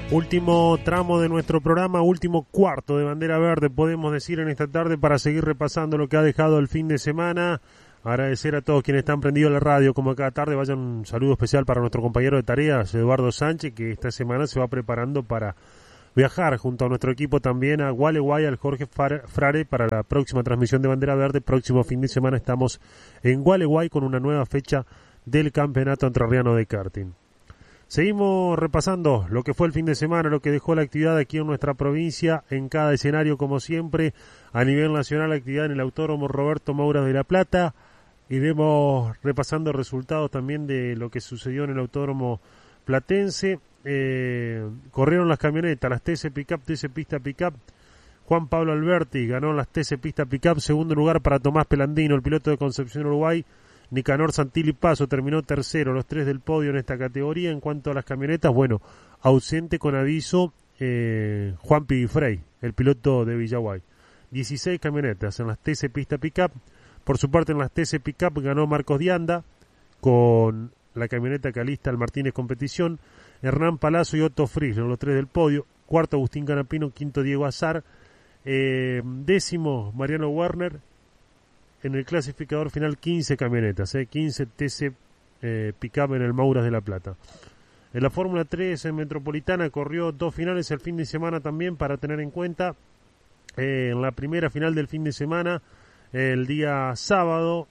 Último tramo de nuestro programa, último cuarto de Bandera Verde, podemos decir en esta tarde, para seguir repasando lo que ha dejado el fin de semana. Agradecer a todos quienes están prendidos a la radio como cada tarde. Vaya un saludo especial para nuestro compañero de tareas, Eduardo Sánchez, que esta semana se va preparando para viajar junto a nuestro equipo también a Gualeguay, al Jorge Frare, para la próxima transmisión de Bandera Verde. Próximo fin de semana estamos en Gualeguay con una nueva fecha del Campeonato Entrerriano de Karting. Seguimos repasando lo que fue el fin de semana, lo que dejó la actividad aquí en nuestra provincia, en cada escenario como siempre. A nivel nacional, actividad en el Autódromo Roberto Mouras de La Plata. Iremos repasando resultados también de lo que sucedió en el Autódromo Platense. Corrieron las camionetas, las TC Pickup, TC Pista Pickup. Juan Pablo Alberti ganó las TC Pista Pickup. Segundo lugar para Tomás Pelandino, el piloto de Concepción, Uruguay. Nicanor Santilli Paso terminó tercero, los tres del podio en esta categoría. En cuanto a las camionetas, bueno, ausente con aviso Juan Piguifrey, el piloto de Villaguay. 16 camionetas en las TC Pista Pickup. Por su parte, en las TC Pickup ganó Marcos Dianda con la camioneta que alista el Martínez Competición. Hernán Palazzo y Otto Frisch, los tres del podio. Cuarto, Agustín Canapino. Quinto, Diego Azar. Décimo, Mariano Werner. En el clasificador final, 15 camionetas, 15 TC Pickup en el Mouras de La Plata. En la Fórmula 3 Metropolitana corrió dos finales el fin de semana también para tener en cuenta. En la primera final del fin de semana, el día sábado,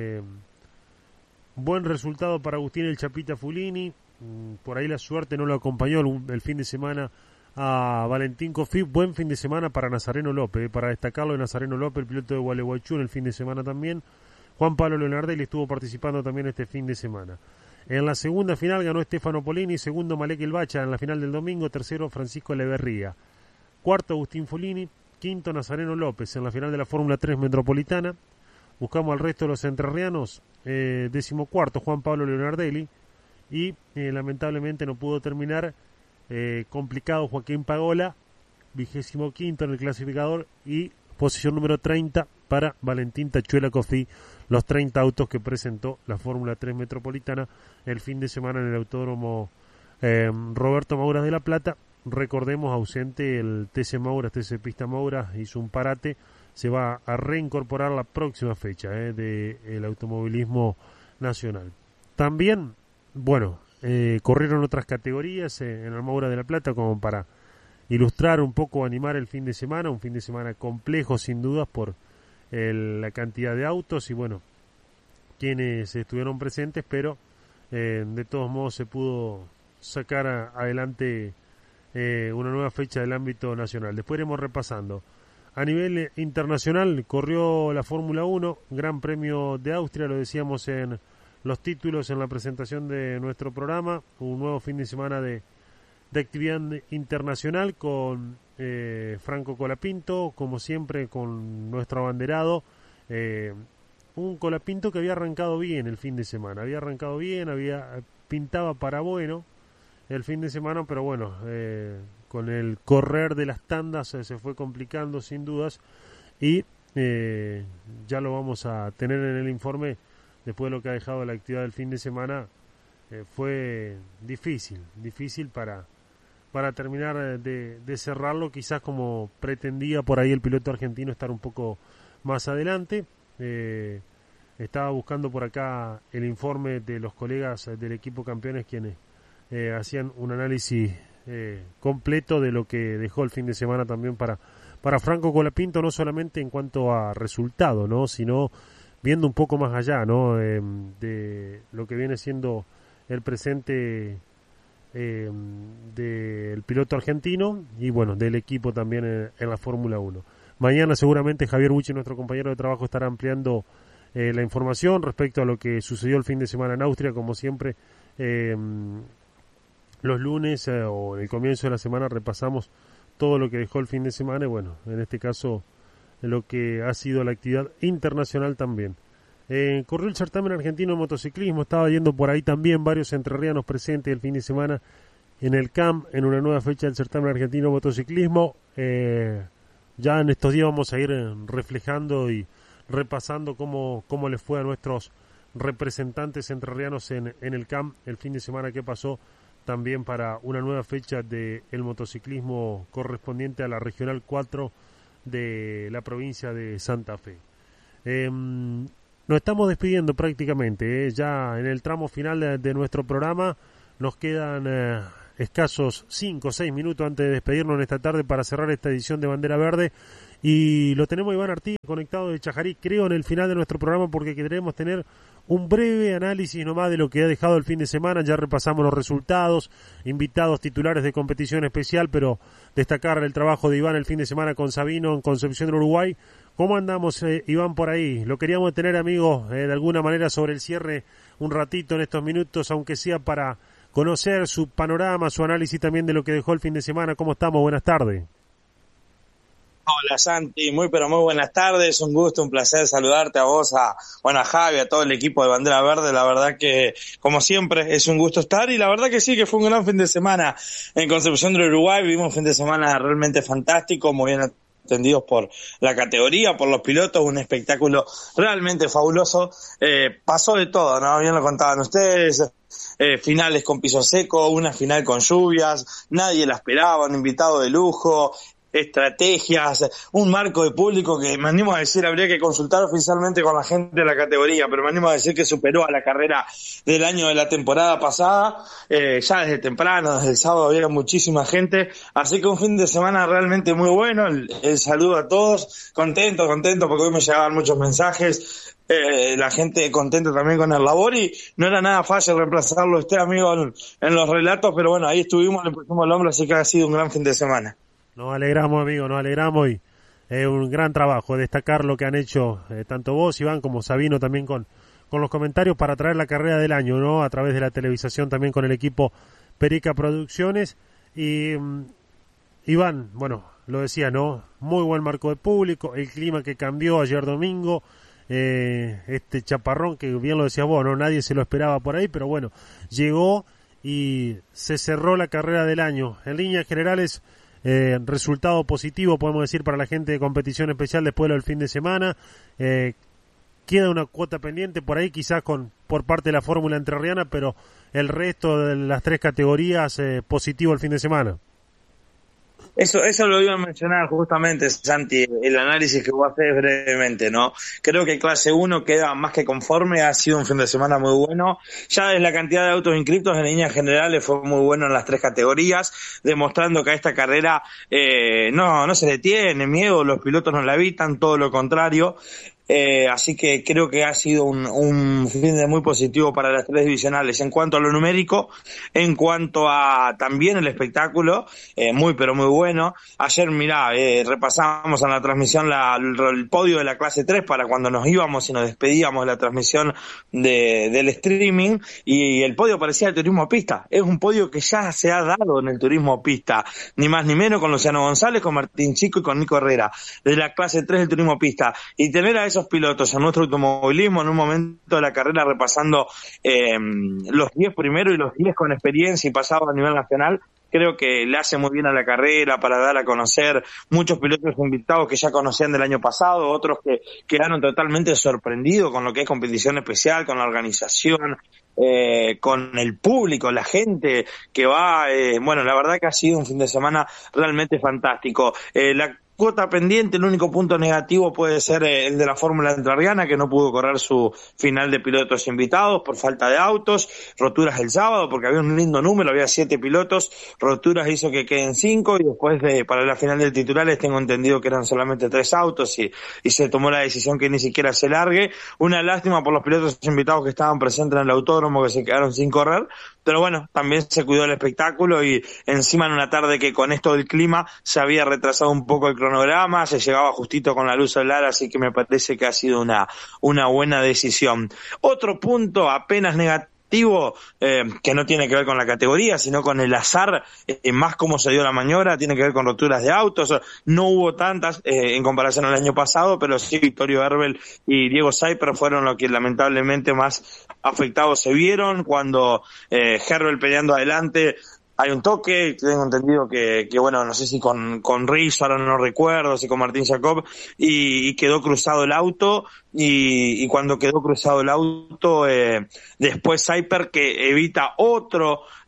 buen resultado para Agustín El Chapita Fulini. Por ahí la suerte no lo acompañó el fin de semana a Valentín Cofif. Buen fin de semana para Nazareno López, para destacarlo de Nazareno López, el piloto de Gualeguaychú, en el fin de semana también. Juan Pablo Leonardelli estuvo participando también este fin de semana. En la segunda final ganó Stefano Polini, segundo Malek El Bacha en la final del domingo, tercero Francisco Leverría, cuarto Agustín Fulini, quinto Nazareno López en la final de la Fórmula 3 Metropolitana. Buscamos al resto de los entrerrianos, decimocuarto Juan Pablo Leonardelli, y lamentablemente no pudo terminar. Complicado Joaquín Pagola, 25º en el clasificador, y posición número 30 para Valentín Tachuela Cofí, los 30 autos que presentó la Fórmula 3 Metropolitana el fin de semana en el Autódromo Roberto Mouras de La Plata. Recordemos, ausente el TC Mouras, TC Pista Mouras, hizo un parate, se va a reincorporar la próxima fecha del automovilismo nacional. También, bueno, corrieron otras categorías en el Mouras de La Plata como para ilustrar un poco, animar el fin de semana, un fin de semana complejo sin dudas por la cantidad de autos y bueno, quienes estuvieron presentes, pero de todos modos se pudo sacar adelante una nueva fecha del ámbito nacional. Después iremos repasando. A nivel internacional corrió la Fórmula 1, Gran Premio de Austria, lo decíamos en los títulos en la presentación de nuestro programa, un nuevo fin de semana de actividad internacional con Franco Colapinto, como siempre con nuestro abanderado, un Colapinto que había arrancado bien el fin de semana, pintaba para bueno el fin de semana, pero bueno, con el correr de las tandas se fue complicando sin dudas y ya lo vamos a tener en el informe. Después de lo que ha dejado la actividad del fin de semana, fue difícil para terminar de cerrarlo, quizás como pretendía por ahí el piloto argentino estar un poco más adelante. Estaba buscando por acá el informe de los colegas del equipo campeones, quienes hacían un análisis completo de lo que dejó el fin de semana también para Franco Colapinto, no solamente en cuanto a resultado, ¿no?, sino viendo un poco más allá, ¿no?, de lo que viene siendo el presente del piloto argentino y bueno, del equipo también en la Fórmula 1. Mañana seguramente Javier Bucci, nuestro compañero de trabajo, estará ampliando la información respecto a lo que sucedió el fin de semana en Austria. Como siempre, los lunes o en el comienzo de la semana repasamos todo lo que dejó el fin de semana y bueno, en este caso lo que ha sido la actividad internacional también. Corrió el certamen argentino de motociclismo, estaba yendo por ahí también varios entrerrianos presentes el fin de semana en el CAM, en una nueva fecha del certamen argentino de motociclismo. Ya en estos días vamos a ir reflejando y repasando cómo les fue a nuestros representantes entrerrianos en el CAM el fin de semana que pasó también para una nueva fecha del motociclismo correspondiente a la Regional 4 de la provincia de Santa Fe. Nos estamos despidiendo prácticamente, ya en el tramo final de nuestro programa. Nos quedan escasos 5 o 6 minutos antes de despedirnos en esta tarde para cerrar esta edición de Bandera Verde. Y lo tenemos Iván Artigas conectado de Chajarí, creo, en el final de nuestro programa, porque queremos tener un breve análisis nomás de lo que ha dejado el fin de semana. Ya repasamos los resultados, invitados titulares de competición especial, pero destacar el trabajo de Iván el fin de semana con Sabino en Concepción del Uruguay. ¿Cómo andamos, Iván, por ahí? Lo queríamos tener, amigo, de alguna manera sobre el cierre un ratito en estos minutos, aunque sea para conocer su panorama, su análisis también de lo que dejó el fin de semana. ¿Cómo estamos? Buenas tardes. Hola Santi, muy buenas tardes, un gusto, un placer saludarte a vos, a Javi, a todo el equipo de Bandera Verde. La verdad que, como siempre, es un gusto estar, y la verdad que sí, que fue un gran fin de semana en Concepción del Uruguay. Vivimos un fin de semana realmente fantástico, muy bien atendidos por la categoría, por los pilotos, un espectáculo realmente fabuloso. Pasó de todo, ¿no? Bien lo contaban ustedes. Finales con piso seco, una final con lluvias, nadie la esperaba, un invitado de lujo, estrategias, un marco de público que me animo a decir, habría que consultar oficialmente con la gente de la categoría, pero me animo a decir que superó a la carrera del año de la temporada pasada. Ya desde temprano, desde el sábado había muchísima gente, así que un fin de semana realmente muy bueno. El saludo a todos, contento porque hoy me llegaban muchos mensajes. La gente contenta también con el labor, y no era nada fácil reemplazarlo a usted, amigo, en los relatos, pero bueno, ahí estuvimos, le pusimos el hombro, así que ha sido un gran fin de semana. Nos alegramos, amigo, nos alegramos, y un gran trabajo, destacar lo que han hecho tanto vos, Iván, como Sabino también con los comentarios para traer la carrera del año, ¿no? A través de la televisación también con el equipo Perica Producciones. Y Iván, bueno, lo decía, ¿no? Muy buen marco de público, el clima que cambió ayer domingo, este chaparrón que bien lo decías vos, ¿no? Nadie se lo esperaba por ahí, pero bueno, llegó y se cerró la carrera del año. En líneas generales, resultado positivo, podemos decir, para la gente de competición especial después del fin de semana. Queda una cuota pendiente por ahí, quizás por parte de la Fórmula Entrerriana, pero el resto de las 3 categorías, positivo el fin de semana. Eso lo iba a mencionar justamente, Santi, el análisis que vos haces brevemente, ¿no? Creo que clase 1 queda más que conforme, ha sido un fin de semana muy bueno. Ya desde la cantidad de autos inscritos en líneas generales fue muy bueno en las 3 categorías, demostrando que a esta carrera no se le tiene miedo, los pilotos no la evitan, todo lo contrario. Así que creo que ha sido un fin de muy positivo para las 3 divisionales en cuanto a lo numérico, en cuanto a también el espectáculo, muy bueno. Ayer, mirá, repasamos en la transmisión el podio de la clase 3 para cuando nos íbamos y nos despedíamos de la transmisión del streaming, y el podio parecía el turismo pista. Es un podio que ya se ha dado en el turismo pista, ni más ni menos, con Luciano González, con Martín Chico y con Nico Herrera, de la clase 3 del turismo pista. Y tener a esos pilotos en nuestro automovilismo en un momento de la carrera repasando los 10 primeros y los 10 con experiencia y pasado a nivel nacional, creo que le hace muy bien a la carrera para dar a conocer muchos pilotos invitados que ya conocían del año pasado, otros que quedaron totalmente sorprendidos con lo que es competición especial, con la organización, con el público, la gente que va. La verdad que ha sido un fin de semana realmente fantástico. La cuota pendiente, el único punto negativo puede ser el de la Fórmula Entrerriana, que no pudo correr su final de pilotos invitados por falta de autos, roturas el sábado, porque había un lindo número, había 7 pilotos, roturas hizo que queden 5, y después para la final de titulares tengo entendido que eran solamente 3 autos, y se tomó la decisión que ni siquiera se largue. Una lástima por los pilotos invitados que estaban presentes en el autódromo, que se quedaron sin correr, pero bueno, también se cuidó el espectáculo, y encima en una tarde que con esto del clima se había retrasado un poco el cronograma, se llegaba justito con la luz solar, así que me parece que ha sido una buena decisión. Otro punto apenas negativo, que no tiene que ver con la categoría, sino con el azar, más cómo se dio la maniobra, tiene que ver con roturas de autos. No hubo tantas en comparación al año pasado, pero sí Vittorio Herbel y Diego Saiper fueron los que lamentablemente más afectados se vieron. Cuando Herbel peleando adelante, hay un toque, tengo entendido que no sé si con Rizzo, ahora no recuerdo, si con Martín Jacob, y quedó cruzado el auto, y cuando quedó cruzado el auto, después Saiper, que evita otro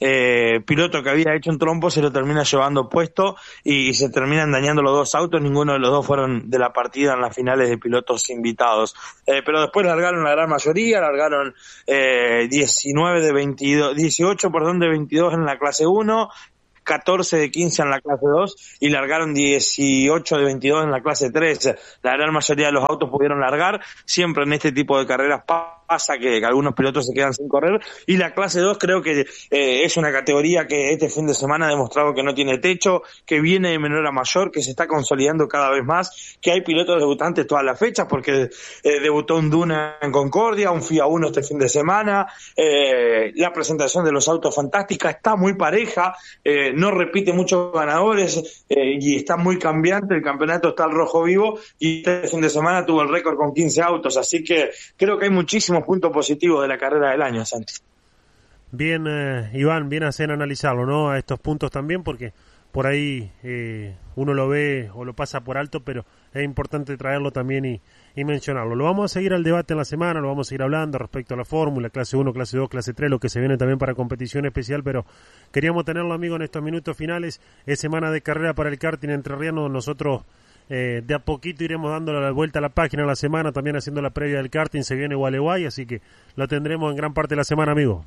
piloto que había hecho un trompo se lo termina llevando puesto y se terminan dañando los dos autos. Ninguno de los dos fueron de la partida en las finales de pilotos invitados. Pero después largaron la gran mayoría, largaron 18 de 22 en la clase 1, 14 de 15 en la clase 2 y largaron 18 de 22 en la clase 3. La gran mayoría de los autos pudieron largar. Siempre en este tipo de carreras pasa que algunos pilotos se quedan sin correr, y la clase 2 creo que es una categoría que este fin de semana ha demostrado que no tiene techo, que viene de menor a mayor, que se está consolidando cada vez más, que hay pilotos debutantes todas las fechas, porque debutó un Duna en Concordia, un FIA 1 este fin de semana, la presentación de los autos fantástica, está muy pareja, no repite muchos ganadores, y está muy cambiante, el campeonato está al rojo vivo, y este fin de semana tuvo el récord con 15 autos, así que creo que hay muchísimos puntos positivos de la carrera del año, Santi. Bien, Iván, bien hacer analizarlo, ¿no? A estos puntos también, porque por ahí uno lo ve o lo pasa por alto, pero es importante traerlo también y mencionarlo. Lo vamos a seguir al debate en la semana, lo vamos a ir hablando respecto a la fórmula, clase 1, clase 2, clase 3, lo que se viene también para competición especial, pero queríamos tenerlo, amigo, en estos minutos finales. Es semana de carrera para el karting entrerriano. Nosotros de a poquito iremos dándole la vuelta a la página a la semana, también haciendo la previa del karting. Se viene Gualeguay, así que lo tendremos en gran parte de la semana, amigo.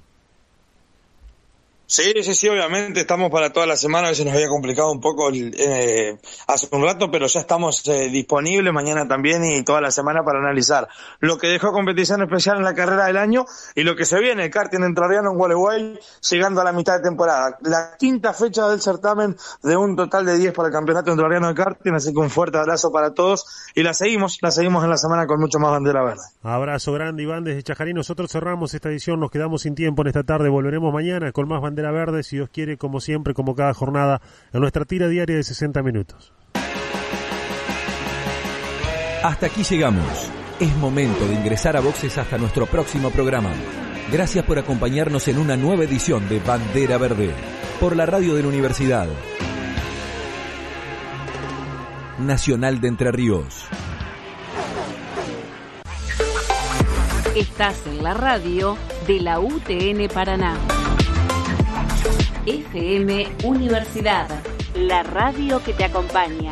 Sí, obviamente estamos para toda la semana. A veces nos había complicado un poco hace un rato, pero ya estamos disponibles mañana también y toda la semana para analizar lo que dejó competición especial en la carrera del año y lo que se viene, el karting entrerriano en Gualeguay, llegando a la mitad de temporada. La quinta fecha del certamen de un total de 10 para el campeonato entrerriano de karting, así que un fuerte abrazo para todos y la seguimos en la semana con mucho más bandera verde. Abrazo grande, Iván, desde Chajarí. Nosotros cerramos esta edición, nos quedamos sin tiempo en esta tarde, volveremos mañana con más bandera verde, si Dios quiere, como siempre, como cada jornada, en nuestra tira diaria de 60 minutos. Hasta aquí llegamos. Es momento de ingresar a boxes hasta nuestro próximo programa. Gracias por acompañarnos en una nueva edición de Bandera Verde, por la radio de la Universidad Nacional de Entre Ríos. Estás en la radio de la UTN Paraná. FM Universidad, la radio que te acompaña.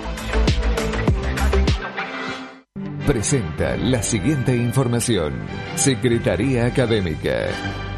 Presenta la siguiente información. Secretaría Académica.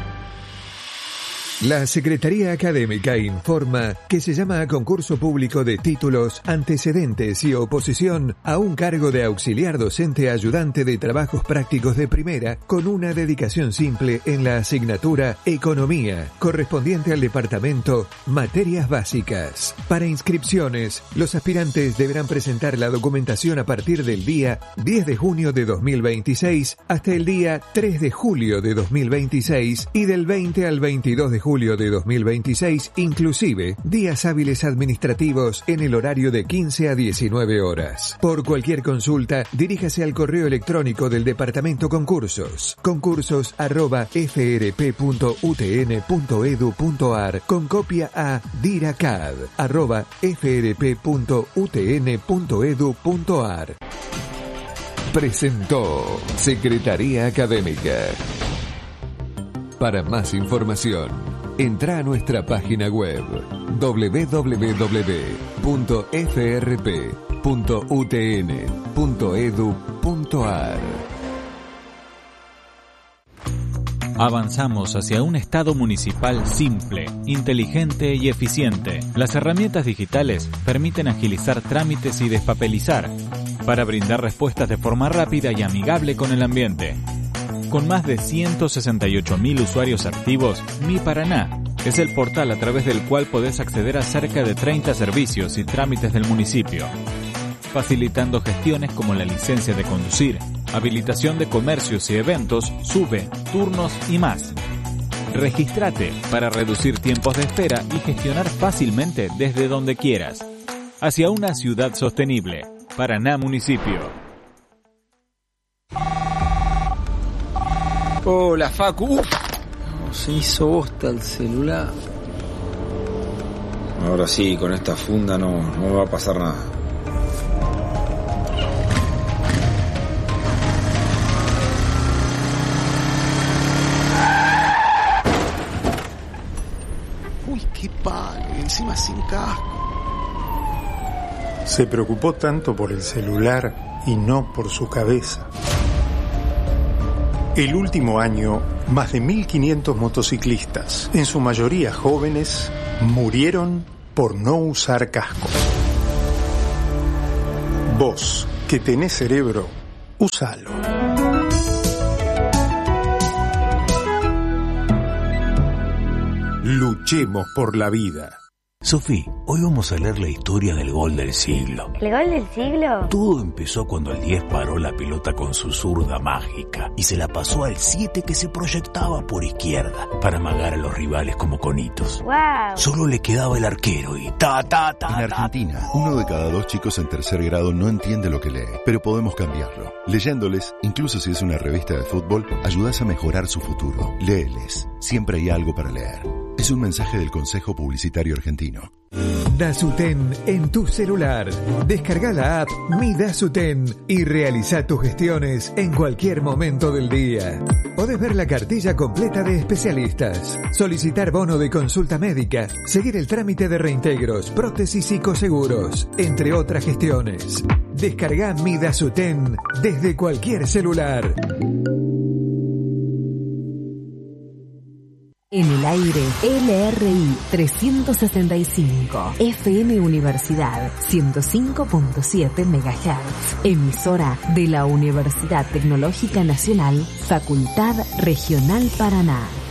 La Secretaría Académica informa que se llama a concurso público de títulos, antecedentes y oposición a un cargo de auxiliar docente ayudante de trabajos prácticos de primera con una dedicación simple en la asignatura Economía, correspondiente al departamento Materias Básicas. Para inscripciones, los aspirantes deberán presentar la documentación a partir del día 10 de junio de 2026 hasta el día 3 de julio de 2026 y del 20 al 22 de julio de 2026, inclusive días hábiles administrativos en el horario de 15 a 19 horas. Por cualquier consulta, diríjase al correo electrónico del Departamento Concursos, concursos@frp.utn.edu.ar, con copia a diracad@frp.utn.edu.ar. Presentó Secretaría Académica. Para más información, entra a nuestra página web www.frp.utn.edu.ar. Avanzamos hacia un Estado municipal simple, inteligente y eficiente. Las herramientas digitales permiten agilizar trámites y despapelizar para brindar respuestas de forma rápida y amigable con el ambiente. Con más de 168.000 usuarios activos, Mi Paraná es el portal a través del cual podés acceder a cerca de 30 servicios y trámites del municipio, facilitando gestiones como la licencia de conducir, habilitación de comercios y eventos, SUBE, turnos y más. Regístrate para reducir tiempos de espera y gestionar fácilmente desde donde quieras. Hacia una ciudad sostenible. Paraná Municipio. Hola, Facu. Se hizo bosta el celular. Ahora sí, con esta funda no me va a pasar nada. y encima sin casco. Se preocupó tanto por el celular y no por su cabeza. El último año, más de 1.500 motociclistas, en su mayoría jóvenes, murieron por no usar cascos. Vos, que tenés cerebro, úsalo. Luchemos por la vida. Sofi, hoy vamos a leer la historia del gol del siglo. ¿El gol del siglo? Todo empezó cuando el 10 paró la pelota con su zurda mágica y se la pasó al 7 que se proyectaba por izquierda para amagar a los rivales como conitos. ¡Wow! Solo le quedaba el arquero y En Argentina, 1 de cada 2 chicos en tercer grado no entiende lo que lee, pero podemos cambiarlo. Leyéndoles, incluso si es una revista de fútbol, ayudás a mejorar su futuro. Léeles, siempre hay algo para leer. Es un mensaje del Consejo Publicitario Argentino. Dasuten en tu celular. Descarga la app Mi Dasuten y realiza tus gestiones en cualquier momento del día. Podés ver la cartilla completa de especialistas, solicitar bono de consulta médica, seguir el trámite de reintegros, prótesis y coseguros, entre otras gestiones. Descarga Mi Dasuten desde cualquier celular. En el aire, LRI 365, FM Universidad 105.7 MHz, emisora de la Universidad Tecnológica Nacional, Facultad Regional Paraná.